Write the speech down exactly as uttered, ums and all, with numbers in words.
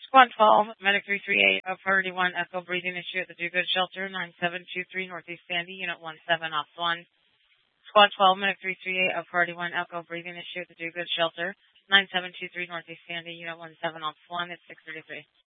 Squad twelve, Medic three three eight, of Priority one, Echo breathing issue at the Do Good Shelter, nine seven two three Northeast Sandy, Unit one seven, Ops one. Squad twelve, Medic three three eight, of Priority one, Echo breathing issue at the Do Good Shelter, nine seven two three Northeast Sandy, Unit one seven, Ops one, it's six thirty-three.